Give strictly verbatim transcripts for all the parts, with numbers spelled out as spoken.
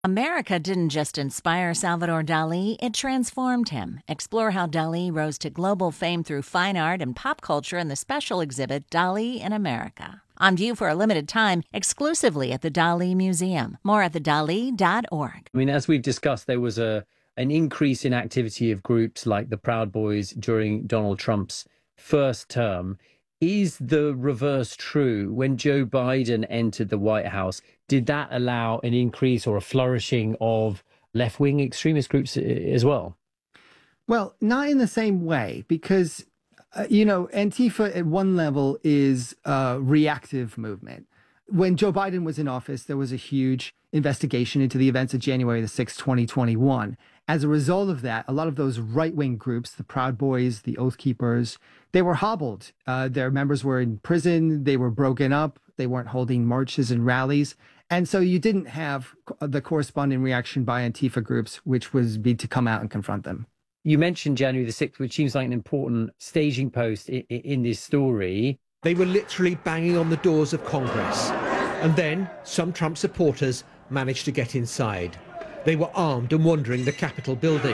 America didn't just inspire Salvador Dali, it transformed him. Explore how Dali rose to global fame through fine art and pop culture in the special exhibit Dali in America. On view for a limited time, exclusively at the Dali Museum. More at the dali dot org. I mean, as we've discussed, there was a an increase in activity of groups like the Proud Boys during Donald Trump's first term. Is the reverse true? When Joe Biden entered the White House, did that allow an increase or a flourishing of left-wing extremist groups as well? Well, not in the same way, because, uh, you know, Antifa at one level is a reactive movement. When Joe Biden was in office, there was a huge investigation into the events of January the sixth, twenty twenty-one. As a result of that, a lot of those right-wing groups, the Proud Boys, the Oath Keepers, they were hobbled. Uh, their members were in prison. They were broken up. They weren't holding marches and rallies. And so you didn't have the corresponding reaction by Antifa groups, which was be to come out and confront them. You mentioned January the sixth, which seems like an important staging post in, in this story. They were literally banging on the doors of Congress. And then some Trump supporters managed to get inside. They were armed and wandering the Capitol building.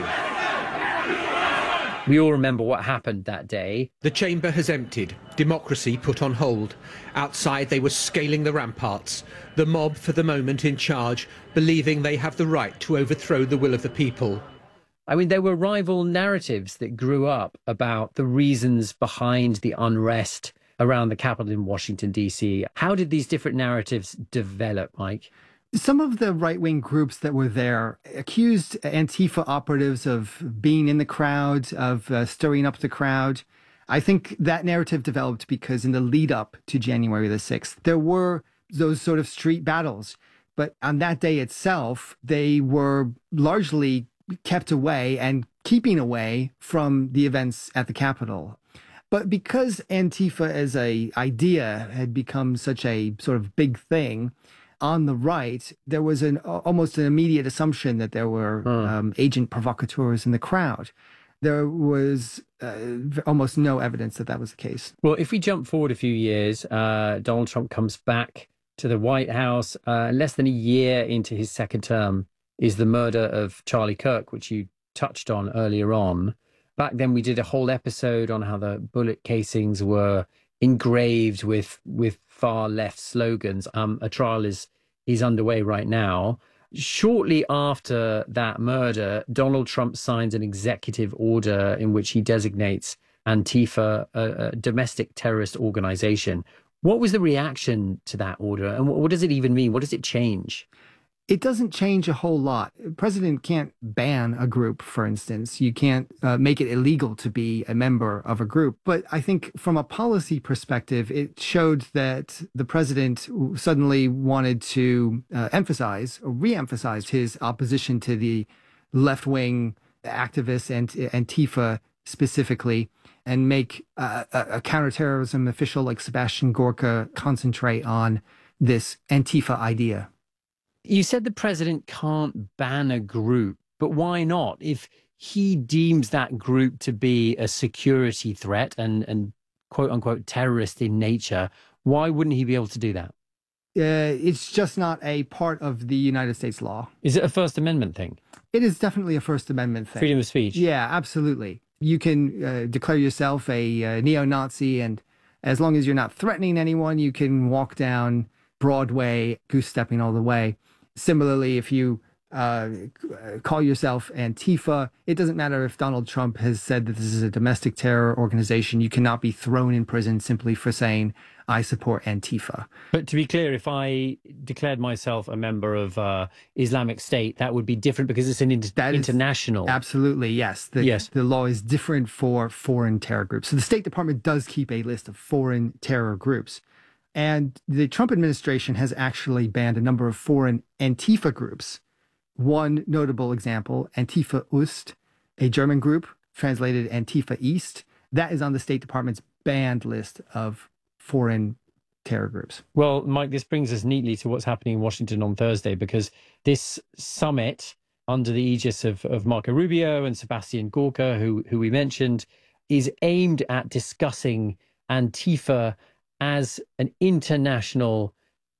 We all remember what happened that day. The chamber has emptied, democracy put on hold. Outside, they were scaling the ramparts, the mob for the moment in charge, believing they have the right to overthrow the will of the people. I mean, there were rival narratives that grew up about the reasons behind the unrest around the Capitol in Washington, D C. How did these different narratives develop, Mike? Some of the right-wing groups that were there accused Antifa operatives of being in the crowd, of uh, stirring up the crowd. I think that narrative developed because in the lead up to January the sixth, there were those sort of street battles. But on that day itself, they were largely kept away and keeping away from the events at the Capitol. But because Antifa as a idea had become such a sort of big thing, on the right, there was an almost an immediate assumption that there were hmm. um, agent provocateurs in the crowd. There was uh, almost no evidence that that was the case. Well, if we jump forward a few years, uh, Donald Trump comes back to the White House. Uh, less than a year into his second term is the murder of Charlie Kirk, which you touched on earlier on. Back then, we did a whole episode on how the bullet casings were engraved with with far left slogans. Um, a trial is is underway right now. Shortly after that murder, Donald Trump signs an executive order in which he designates Antifa a, a domestic terrorist organization. What was the reaction to that order, and what, what does it even mean? What does it change? It doesn't change a whole lot. The president can't ban a group, for instance. You can't uh, make it illegal to be a member of a group. But I think from a policy perspective, it showed that the president suddenly wanted to uh, emphasize or re-emphasize his opposition to the left-wing activists and Antifa specifically, and make uh, a, a counterterrorism official like Sebastian Gorka concentrate on this Antifa idea. You said the president can't ban a group, but why not? If he deems that group to be a security threat and, and quote unquote terrorist in nature, why wouldn't he be able to do that? Uh, it's just not a part of the United States law. Is it a First Amendment thing? It is definitely a First Amendment thing. Freedom of speech? Yeah, absolutely. You can uh, declare yourself a uh, neo-Nazi, and as long as you're not threatening anyone, you can walk down Broadway, goose-stepping all the way. Similarly, if you uh, call yourself Antifa, it doesn't matter if Donald Trump has said that this is a domestic terror organization. You cannot be thrown in prison simply for saying, I support Antifa. But to be clear, if I declared myself a member of uh, Islamic State, that would be different because it's an inter- that international. Absolutely, yes. The, yes. The law is different for foreign terror groups. So the State Department does keep a list of foreign terror groups. And the Trump administration has actually banned a number of foreign Antifa groups. One notable example, Antifa Ost, a German group, translated Antifa East. That is on the State Department's banned list of foreign terror groups. Well, Mike, this brings us neatly to what's happening in Washington on Thursday, because this summit under the aegis of, of Marco Rubio and Sebastian Gorka, who, who we mentioned, is aimed at discussing Antifa as an international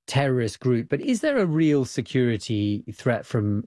terrorist group. But is there a real security threat from